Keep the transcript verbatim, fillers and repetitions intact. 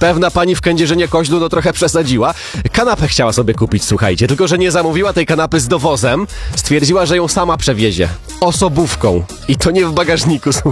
Pewna pani w Kędzierzynie-Koźlu no trochę przesadziła. Kanapę chciała sobie kupić, słuchajcie, tylko że nie zamówiła tej kanapy z dowozem. Stwierdziła, że ją sama przewiezie. Osobówką. I to nie w bagażniku, słuchajcie.